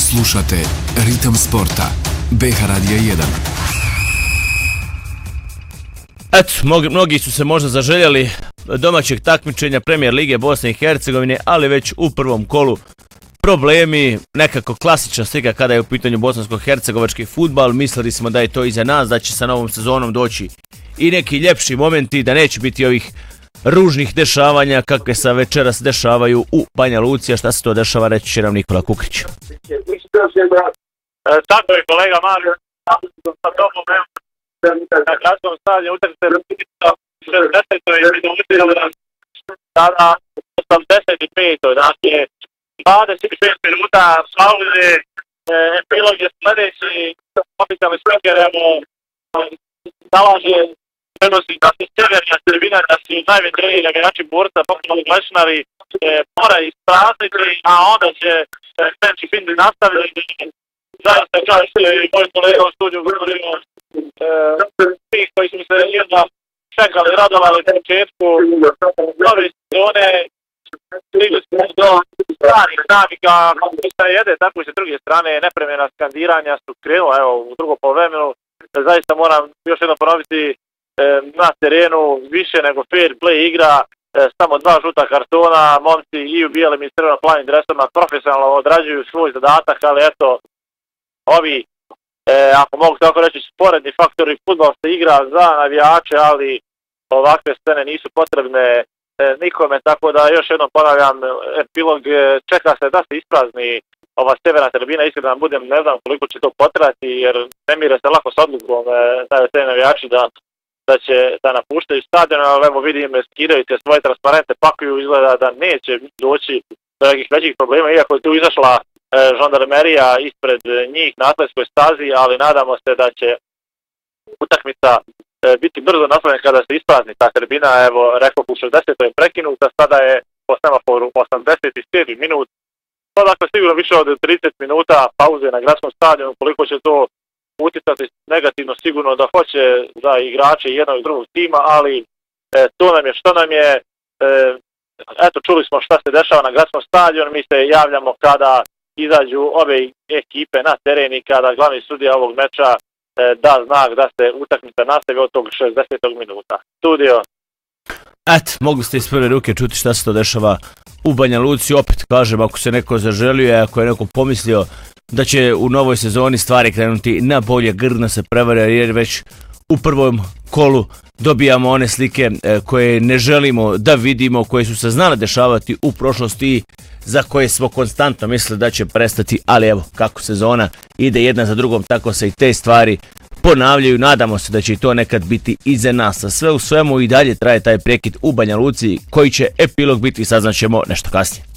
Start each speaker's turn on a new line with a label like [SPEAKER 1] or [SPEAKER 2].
[SPEAKER 1] Slušate Ritam sporta, BH Radija 1.
[SPEAKER 2] Eto, mnogi su se možda zaželjeli domaćeg takmičenja Premijer Lige Bosne i Hercegovine, ali već u prvom kolu problemi, nekako klasična slika kada je u pitanju bosansko-hercegovački fudbal. Mislili smo da je to iza nas, da će sa novom sezonom doći i neki ljepši momenti, da neće biti ovih ružnih dešavanja kakve se večeras dešavaju u Banja Luci. A šta se to dešava, reći će nam Nikola Kukrić.
[SPEAKER 3] Tako je, kolega Mario, sa tobom na gradskom stadionu utakmice 60. minuti, sada 85. Dakle, 25 minuta pauze, epilog je sljedeći, oficijalni speaker, evo, nalaže prenosi da su severna tribina, da su najveći igrači borca, pokušali Lešnavi, mora isprazniti, a onda će sljedeći film nastaviti. Zaista kao što je moj kolega u studiju govorio, svih koji su se jedna čekali, radovali u početku nove sezone, stigli smo do stranih navika, kako se jede, tako i sa druge strane nepremjena skandiranja su krenula, evo, u drugom poluvremenu. Zaista moram još jednom ponoviti, na terenu više nego fair play igra, samo 2 žuta kartona, momci i u bijelim i crveno-planim dresovima profesionalno odrađuju svoj zadatak, ali eto, ovi, ako mogu tako reći, sporedni faktori, fudbal se igra za navijače, ali ovakve scene nisu potrebne nikome, tako da još jednom ponavljam, epilog, čeka se da se isprazni ova severna tribina, iskreno da budem, ne znam koliko će to potrati, jer ne mire se lako s odlukom te navijači da će da napuštaju stadion, ali evo vidim, skidaju te svoje transparente, pakuju, izgleda da neće doći do nekih većih problema, iako je tu izašla žandarmerija ispred njih na atletskoj stazi, ali nadamo se da će utakmica biti brzo nastavljena kada se isprazni ta tribina. Evo, rekao u 60. je prekinuta, sada je po semaforu 87. minut, pa dakle sigurno više od 30 minuta pauze na gradskom stadionu. Koliko će to utjecati negativno, sigurno da hoće za igrače jednog i drugog tima, ali to nam je što nam je. Eto, čuli smo šta se dešava na gradskom stadionu, mi se javljamo kada izađu ove ekipe na teren i kada glavni sudija ovog meča da znak da se utakmica nastavi od tog 60. minuta. Studio.
[SPEAKER 2] Eto, mogli ste iz prve ruke čuti šta se to dešava u Banja Luci. Opet kažem, ako se neko zaželio, ako je neko pomislio da će u novoj sezoni stvari krenuti na bolje, grdno se prevara, jer već u prvom kolu dobijamo one slike koje ne želimo da vidimo, koje su se znale dešavati u prošlosti i za koje smo konstantno mislili da će prestati, ali evo kako sezona ide jedna za drugom, tako se i te stvari ponavljaju. Nadamo se da će i to nekad biti iza nas. A sve u svemu i dalje traje taj prekid u Banja Luci, koji će epilog biti, saznaćemo nešto kasnije.